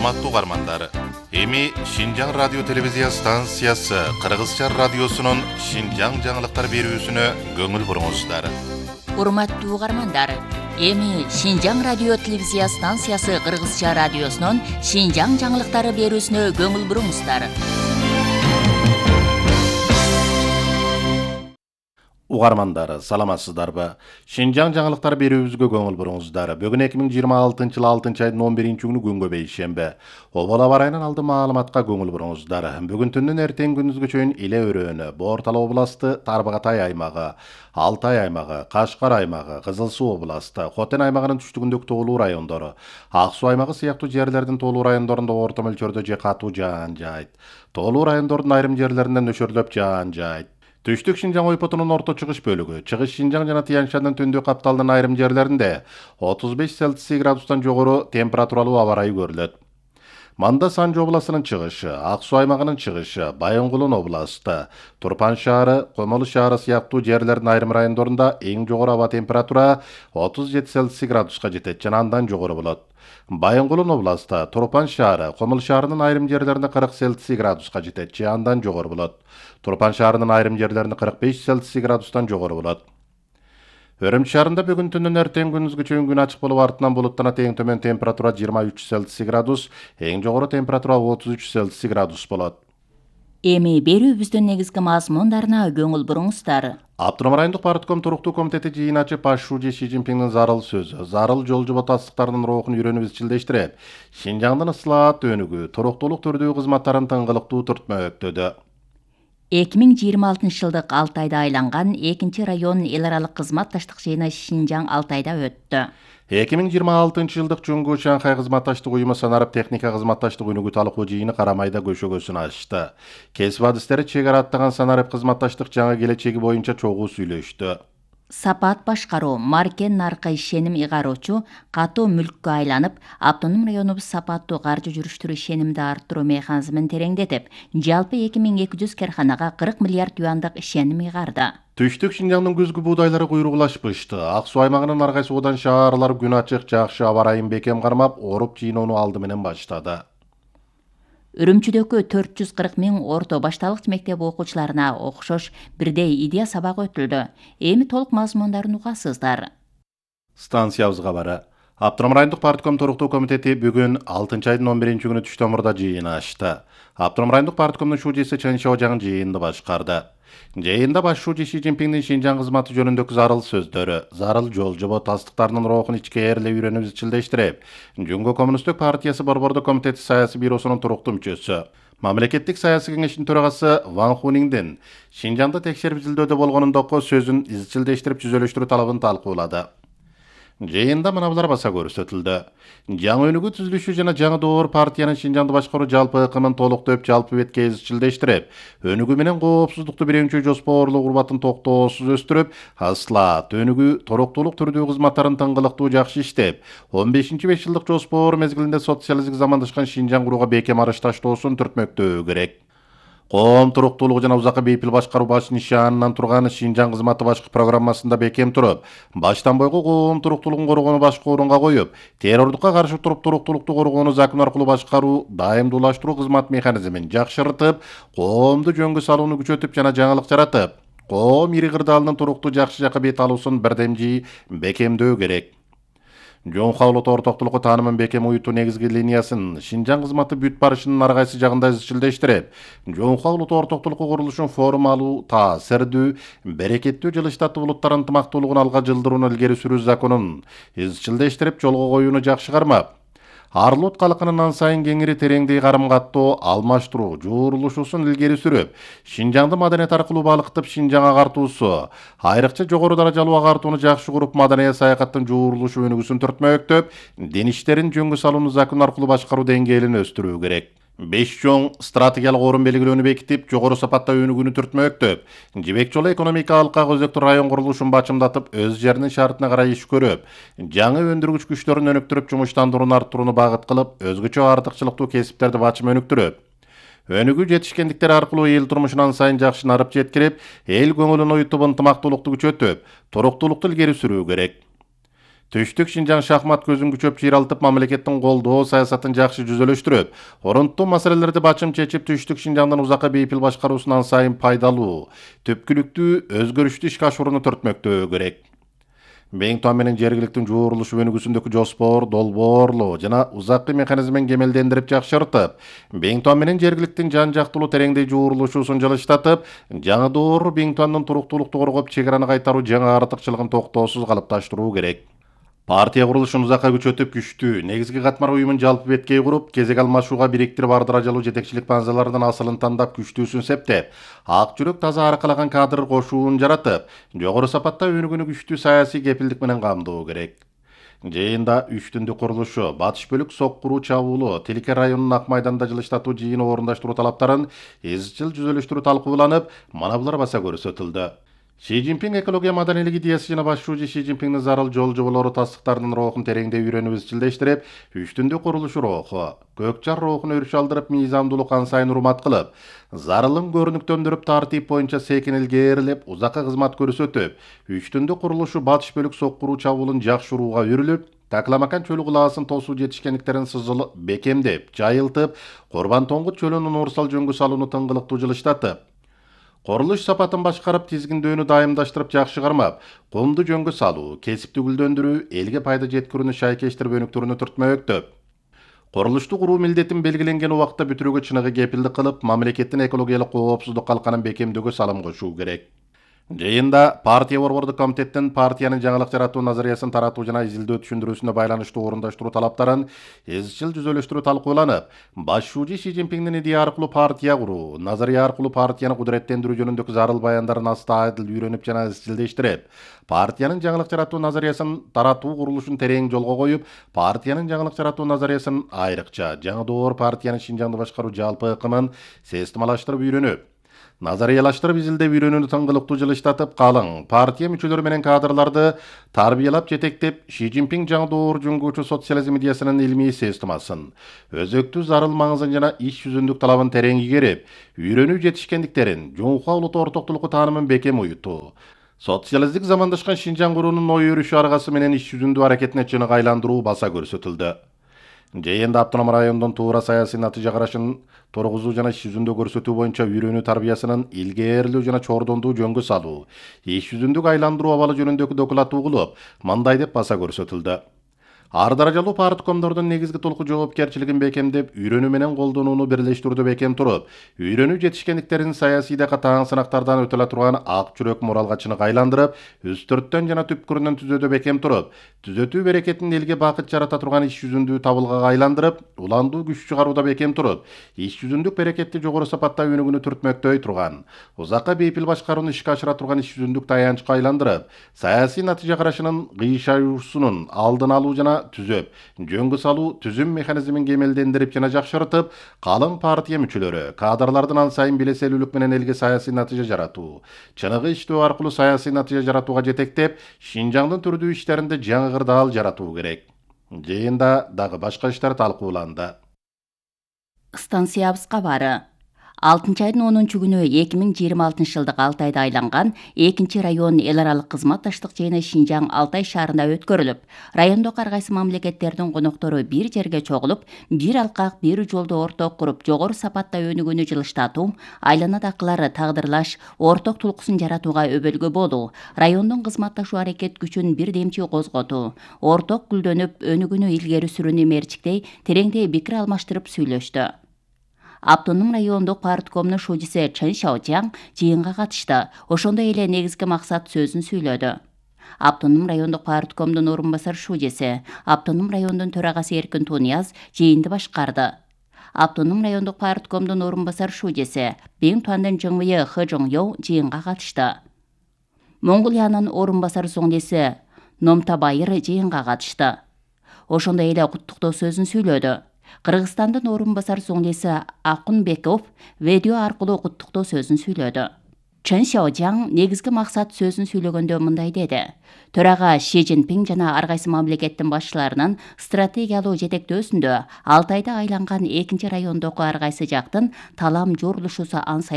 Урматтуу угармандар, эми Шинжаң радио телевизия станциясы Кыргызча радиосунун Шинжаң жаңылыктар берүүсүнө көңүл буруңуздар. Урматтуу угармандар, эми Шинжаң радио телевизия станциясы Кыргызча радиосунун Шинжаң жаңылыктары берүүсүнө көңүл буруңуздар. Угармандар, саламатсыздарбы? Шинжаң жаңылыктар берүүбүзгө көңүл буруңуздар. Бүгүн 2026-жылы 6-айдын 11-күнү күнгө бейшемби. Обол аба ырайынан алды маалыматка көңүл буруңуздар. Бүгүн түндүн эртең күндүзгө чейин Иле өрөөнү, Бортал областы, Тарбагатай аймагы, Алтай аймагы, Кашкар аймагы, Кызыл Суу областы, Хотен аймагынын түштүгүндөгү тоолуу райондору, Ак Суу аймагы сыяктуу жерлердин тоолуу райондорунда орто мөлчөрдө же катуу жаан жайт. Тоолуу райондордун айрым жерлеринде нөшөрлөп жаан жайт. Түштүк Шинжаң ойпотунун орто чыгыш бөлүгү, Чыгыш Шинжаң жана Тянь Шаньдын түндүк капталдын айрым жерлеринде 35 Цельсий градустан жогору температуралуу аба ырайы көрүлөт. Манда Санжы областынын чыгышы, Ак Суу аймагынын чыгышы, Байонгулун областы, Турпан шаары, Комолу шаары сыяктуу жерлердин айрым райондорунда эң жогору аба температура 37 Цельсий градуска жетет жана андан жогору болот. Байонгулун областы, Турпан шаары, Комол шаарынын айрым жерлеринде 40 Цельсий градуска жетет же андан жогору болот. Турпан шаарынын айрым жерлеринде 45 Цельсий градустан жогору болот. Өрөмчү шаарында бүгүн түндүн эртең күндүзгө чейин күн ачык болуп артынан булуттанат, эң төмөн температура 23 Цельсий градус, эң жогору температура 33 Цельсий градус болот. Эми берүүбүздүн негизги мазмундарына көңүл буруңуздар. Автоном райондук партком туруктуу комитети жыйын ачып, Пашшуужи Ши Цзиньпиндин зарыл сөзү, зарыл жол жобо тастыктарынын роохун үйрөнүп изчилдештирип, Шинжаңдын ыслаат өнүгүү, туруктуулук түрдүү кызматтарын тыңгылыктуу түртмөктөдө. 2026 жылдык Алтайда айланган 2 район эл аралык кызматташтык жыйыны Шинжаң Алтайда өттү. 2026 жылдык Чуңгу Шанхай кызматташтык уюму санарып техника кызматташтык өнүгүү талкуу жыйыны Карамайда көшөгөсүн ачты. Кесип адистери чек ара аттаган санарып кызматташтык жаңы келечеги боюнча чогуу сүйлөштү. Сапат башкаруу, маркен наркы ишеним ыйгаруучу, катуу мүлккө айланып, автоном районубуз сапаттуу каржы жүрүштүрүү ишенимди арттыруу механизмин тереңдетип, жалпы 2200 керханага 40 миллиард юандык ишеним ыйгарды. Түштүк Шинжаңдын күзгү буудайлары куйругулашпышты. Ак Суу аймагынын ар кайсы одан шаарлар күн ачык, жакшы аба ырайын бекем кармап, оруп жыйноону алды менен баштады. Үрүмчүдөгү 440 000 орто башталгыч мектеп окуучуларына окшош бирдей идея сабагы өтүлдү. Эми толук мазмундарын угасыздар. Станциябызга бары. Автоном райондук партком туруктуу комитети бүгүн 6-айдын 11-күнү түштөн мурда жыйын ачты. Автоном райондук парткомдун шужесі Чен Шаожаң жыйынды башкарды. Жыйында Башшуужи Ши Цзиньпиндин Шинжаң кызматы жөнүндөгү зарыл сөздөрү, зарыл жол жобо тастыктарынын роохун ичкээрле үйрөнүп изчилдештирип, Жумгу коммунисттик партиясы Борбордук комитети саясий бюросунун туруктуу мүчөсү, Мамлекеттик саясий кеңештин төрагасы Ван Хуниңдин Шинжаңды текшерип изилдөөдө болгонундагы сөзүн изчилдештирип түзөлүштүрүү талабын талкуулады. Жыйында мына булар баса көрсөтүлдү. Жаңы өнүгүү түзүлүшү жана жаңы доор партиянын Шинжаңды башкаруу жалпы ыкымын толуктоп, жалпы бетке изчилдештирип, өнүгүү менен коопсуздукту биринчи жоспорлуу курбатын токтоосуз өстүрүп, ыслаат, өнүгүү, туруктуулук түрдүү кызматтарын тыңгылыктуу жакшы иштеп, 15-5 жылдык жоспор мезгилинде социалисттик замандашкан Шинжаң курууга бекем арыш таштоосун түртмөктөө керек. Коом туруктуулугу жана узакка бейпил башкаруу баш нишанынан турган Шинжаң кызматы башкы программасында бекем туруп, баштан бойго коом туруктуулугун коргоону башкы орунга коюп, террордукка каршы туруп туруктуулукту коргоону закон аркылуу башкаруу, даимдуулаштыруу кызмат механизмин жакшыртып, коомду жөнгө салууну күчөтүп жана жаңылык жаратып, коом ири кырдаалынын туруктуу жакшы жакка бет алуусун бирдемжи бекемдөө керек. Жоңха улут ортоктулукку таанымын бекем уютуу негизги линиясын Шинжаң кызматы бүт барышынын ар кайсы жагында изчилдештирип, Жоңха улут ортоктулукку курулушун формалуу, таасирдүү, берекеттүү жылыштатуу улуттар ынтымактуулугун алга жылдырууну илгери сүрүү законун изчилдештирип, жолго коюуну жакшы кармап, ар улут калкынын ан сайын кеңири тереңдей карым каттоо, алмаштыруу, жуурулушуусун илгери сүрүп, Шинжаңды маданият аркылуу балкытып, Шинжаң агартуусу, айрыкча жогору даражалуу агартууну жакшы куруп, маданият саякаттын жуурулушу өнүгүүсүн түртмөктөп, дин иштерин жөнгө салууну закон аркылуу башкаруу деңгээлин өстүрүү керек. 5 чоң стратегиялык орун белгилөөнү бекитип, жогору сапатта өнүгүүнү түртмөктөп, жибек жолу экономика алка өзөктүү район курулушун бачымдатып, өз жеринин шартына карай иш көрүп, жаңы өндүргүч күчтөрүн өнүктүрүп, жумуштандырууну арттырууну багыт кылып, өзгөчө артыкчылыктуу кесиптерди бачым өнүктүрүп, өнүгүү жетишкендиктер аркылуу эл турмушунан сайын жакшынарып жеткирип, эл көңүлүн уютуп, ынтымактуулукту күчөтүп, туруктуулукту илгери сүрүү керек. Түштүк Шинжаң шахмат көзүн күчөп чыйралтып, мамлекеттин колдоо саясатын жакшы жүзөлөштүрүп, орунттуу маселелерди бачым чечип, Түштүк Шинжаңдын узакка бейпил башкаруусунан сайын пайдалуу, түпкүлүктүү, өзгөрүштүү ишке ашырууну төртмөктөө керек. Бең туан менен жергиликтин жуурулушу өнүгүүсүндөгү жоспор, долбоорлоо жана узаккы механизмин кемелдендирип жакшыртып, Бең туан менен жергиликтин жан жактылуу тереңдей жуурулушуусун жылыштатып, жаңы доор Бең туандын туруктуулукту коргоп, чек араны кайтаруу жаңы артыкчылыгын токтоосуз калыпташтыруу керек. Партия курулушун узакка күчөтүп, күчтүү негизги катмар уюмун жалпы беткей куруп, кезек алмашууга бириктирип, ар даражалуу жетекчилик базаларынын асылын тандап, күчтүүсүн септеп, ак жүрөк таза аркалаган кадр кошуун жаратып, жогору сапатта өнүгүүнү күчтүү саясий кепилдик менен камдоо керек. Жыйында үч түндүк курулушу, батыш бөлүк соккуруу чабуулу, Тилке районунун Ак майданда жылыштатуу жыйыны орундаштыруу талаптарын изчил жүзөлөштүрүү талкууланып, мана булар баса көрсөтүлдү. Ши Цзиньпин экология маданийлик идеясы жана башчуу Ши Цзиньпиндин зарыл жол жоболору тастыктарынын рухун тереңдей үйрөнүп изчилдештирип, үч түндүк курулушу руху, көк жар рухуну өрүш алдырып, мыйзамдуулук ан сайын урмат кылып, зарылын көрүнүктөндүрүп, тартип боюнча секин илгээрилеп, узакка кызмат көрсөтүп, үч түндүк курулушу батыш бөлүк соккуруу чабуулун жакшырууга үрүлүп, Такламакан чөлү кулаасын тосуу жетишкендиктерин сызылып, бекемдеп, жайылтып, Курбан Тоңгут чөлүнүн урсал жөнгө салууну тыңгылыктуу жылыштатып, Корулуш сапатын башкарып, тизгиндөөнү дайымдаштырып, жакшы кармап, кумду жөнгө салуу, кесипти гүлдөндүрүү, элге пайда жеткирүүнү шайкештирип, өнүктүрүүнү түртмөктөп, курулушту куруу милдетин белгиленген убакытта бүтүрүүгө чыныгы кепилдик кылып, мамлекеттин экологиялык коопсуздук калканын бекемдөөгө салым кошуу керек. Жыйында партия борбордук комитеттин партиянын жаңылык жаратуу назариясын таратуу жана изилдөө түшүндүрүүсүнө байланыштуу орундаштыруу талаптарын изчил жүзөлөштүрүү талкууланып, башчуу Ши Цзиньпиндин идея аркылуу партия куруу, назария аркылуу партияны кудуреттендирүү жөнүндөгү зарыл баяндарын астайдыл үйрөнүп жана изчилдештирип, партиянын жаңылык жаратуу назариясын таратуу курулушун терең жолго коюп, партиянын жаңылык жаратуу назариясын айрыкча жаңы доор партиянын Шинжаңды башкаруу жалпы ыкымын системалаштырып үйрөнүп, назариялаштырып, изилдеп үйрөнүүнү тыңгылыктуу жылыштатып, калың партия мүчөлөрү менен кадрларды тарбиялап жетектеп, Ши Цзиньпин жаңы доор жөнгөчү социализм идеясынын илмий системасын, өзөктүү зарыл маңызын жана иш жүзүндүк талабын терең игерип, үйрөнүү жетишкендиктерин, жуңкуа улут ортоктулуку таанымын бекем уютуу, социалисттик замандашкан Шинжаң куруунун ой өрүшү аргасы менен иш жүзүндүү аракетине чыныгы айландыруу баса көрсөтүлдү. Жыйында автоном райондун туура саясий натыйжа карашын тургузуу жана иш жүзүндө көрсөтүү боюнча үйрөнүү тарбиясынын илгээрилүү жана чордондуу жөнгө салуу, иш жүзүндүк айландыруу абалы жөнүндөгү доклад угулуп, мындай деп баса көрсөтүлдү. Ар даражалуу парткомдордун негизги толку жоопкерчилигин бекемдеп, үйрөнүү менен колдонууну бирлештирүүдө бекем туруп, үйрөнүү жетишкендиктерин саясийде катаң сынактардан өтө ала турган ак жүрөк моралга чынык айландырып, үстүрттөн жана түпкүрүнөн түзөөдө бекем туруп, түзөтүү берекетин элге бакыт жарата турган иш жүзүндүү табылгага айландырып, уландуу күч чыгарууда бекем туруп, иш жүзүндүк берекетти жогору сапатта өнүгүүнү түртмөктөй турган, узакка бейпил башкарууну ишке ашыра турган иш жүзүндүк таянычка айландырып, саясий натыйжа карашынын кыйшаюусунун алдын алуу жана түзөп, жөнгө салуу түзүм механизмин кемелдендирип жана жакшыртып, калың партия мүчөлөрү, кадрлардын ан сайын белеселүүлүк менен элге саясий натыйжа жаратуу, чыныгы иштөө аркылуу саясий натыйжа жаратууга жетектеп, Шинжаңдын түрдүү иштеринде жаңы кырдаал жаратуу керек. Жыйында дагы башка иштер талкууланды. Станциябыз кабары 6 айдын 10 күнү 2026 жылдык Алтайда айланган 2 район эл аралык кызматташтык жыйыны Шинжаң Алтай шаарында өткөрүлүп, райондогу ар кайсы мамлекеттердин коноктору бир жерге чогулуп, бир алкак, бир жолду орток куруп, жогору сапатта өнүгүүнү жылыштатуу, айланадакылар тагдырлаш, орток тулкусын жаратууга өбөлгө болуу, райондун кызматташуу аракет күчүн бир демчи козготуу, орток гүлдөнүп, өнүгүүнү илгери сүрүүнү мерчиктей, тереңдей пикир алмаштырып сүйлөштү. Автоном райондук парткомдун шужиси Чен Шаожаң жыйынга катышты. Ошондой эле негизги максат сөзүн сүйлөдү. Автоном райондук парткомдун орун басар шужиси, автоном райондун төрагасы Эркин Тунияз жыйынды башкарды. Автоном райондук парткомдун орун басар шужиси Бең туандын жыңвыйы Хы Жоңё жыйынга катышты. Монголиянын орун басар зоңдеси Номтабайыр жыйынга катышты. Ошондой эле куттуктоо сөзүн сүйлөдү. Кыргызстандын орун басар зоңдеси Акунбеков видео аркылуу куттуктоо сөзүн сүйлөдү. Чен Шаожаң негизги максат сөзүн сүйлөгөндө мындай деди. Төрага Ши Цзиньпин жана ар кайсы мамлекеттин башчыларынын стратегиялуу жетектөөсүндө Алтайда айланган 2 райондогу ар кайсы жактын талам жорулушусу ан сайын